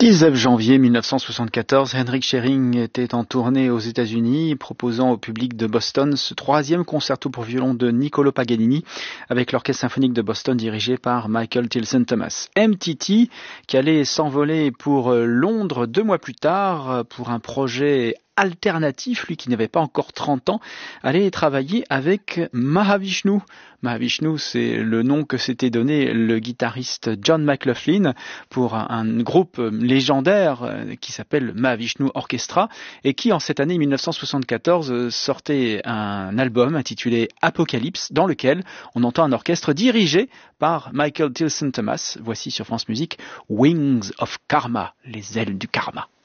19 janvier 1974, Henrik Schering était en tournée aux États-Unis, proposant au public de Boston ce troisième concerto pour violon de Niccolò Paganini, avec l'orchestre symphonique de Boston dirigé par Michael Tilson Thomas. MTT, qui allait s'envoler pour Londres 2 mois plus tard pour un projet alternatif, lui qui n'avait pas encore 30 ans, allait travailler avec Mahavishnu. Mahavishnu, c'est le nom que s'était donné le guitariste John McLaughlin pour un groupe légendaire qui s'appelle Mahavishnu Orchestra et qui, en cette année 1974, sortait un album intitulé Apocalypse, dans lequel on entend un orchestre dirigé par Michael Tilson Thomas. Voici sur France Musique Wings of Karma, les ailes du karma.